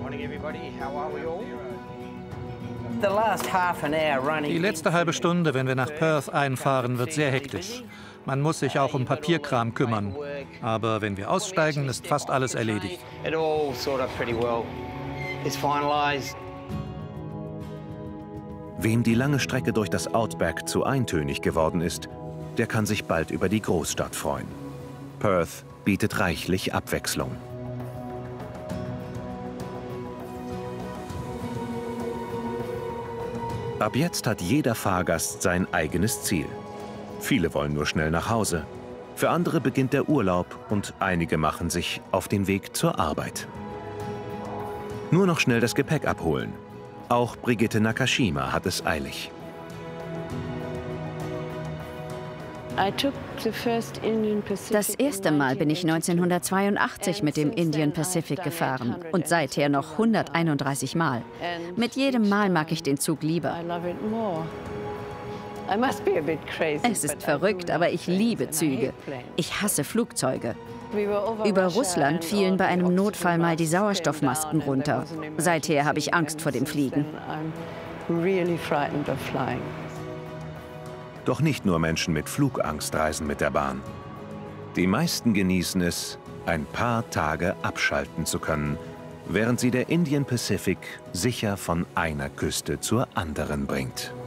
Die letzte halbe Stunde, wenn wir nach Perth einfahren, wird sehr hektisch. Man muss sich auch um Papierkram kümmern. Aber wenn wir aussteigen, ist fast alles erledigt. Wem die lange Strecke durch das Outback zu eintönig geworden ist, der kann sich bald über die Großstadt freuen. Perth bietet reichlich Abwechslung. Ab jetzt hat jeder Fahrgast sein eigenes Ziel. Viele wollen nur schnell nach Hause. Für andere beginnt der Urlaub und einige machen sich auf den Weg zur Arbeit. Nur noch schnell das Gepäck abholen. Auch Brigitte Nakashima hat es eilig. Das erste Mal bin ich 1982 mit dem Indian Pacific gefahren und seither noch 131 Mal. Mit jedem Mal mag ich den Zug lieber. Es ist verrückt, aber ich liebe Züge. Ich hasse Flugzeuge. Über Russland fielen bei einem Notfall mal die Sauerstoffmasken runter. Seither habe ich Angst vor dem Fliegen. Doch nicht nur Menschen mit Flugangst reisen mit der Bahn. Die meisten genießen es, ein paar Tage abschalten zu können, während sie der Indian Pacific sicher von einer Küste zur anderen bringt.